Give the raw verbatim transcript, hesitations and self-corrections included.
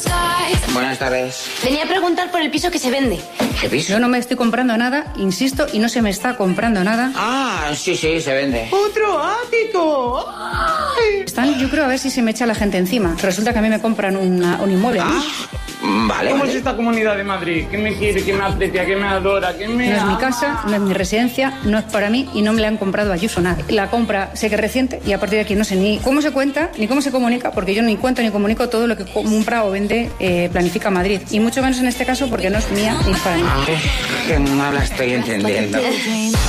Buenas tardes. Venía a preguntar por el piso que se vende. ¿Qué piso? Yo no me estoy comprando nada, insisto, y no se me está comprando nada. Ah, sí, sí, se vende. ¡Otro ático! ¡Ay! Están, yo creo, a ver si se me echa la gente encima. Resulta que a mí me compran una, un inmueble. Ah, vale, ¿Cómo vale. es esta comunidad de Madrid? ¿Qué me quiere, qué me aprecia, qué me adora, qué me No es mi ama? casa, no es mi residencia, no es para mí y no me la han comprado a Ayuso nadie. La compra sé que es reciente y a partir de aquí no sé ni cómo se cuenta ni cómo se comunica, porque yo ni cuento ni comunico todo lo que compra o vende eh, Planifica Madrid. Y mucho menos en este caso porque no es mía ni es para mí. Ay, que no la estoy entendiendo.